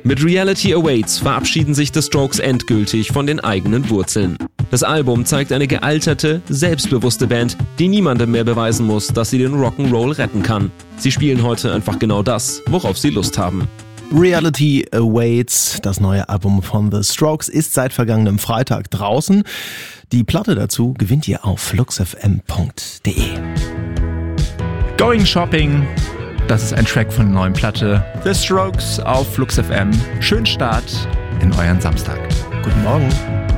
Mit Reality Awaits verabschieden sich The Strokes endgültig von den eigenen Wurzeln. Das Album zeigt eine gealterte, selbstbewusste Band, die niemandem mehr beweisen muss, dass sie den Rock'n'Roll retten kann. Sie spielen heute einfach genau das, worauf sie Lust haben. Reality Awaits, das neue Album von The Strokes, ist seit vergangenem Freitag draußen. Die Platte dazu gewinnt ihr auf fluxfm.de. Going Shopping, das ist ein Track von der neuen Platte The Strokes auf Flux FM. Schönen Start in euren Samstag. Guten Morgen.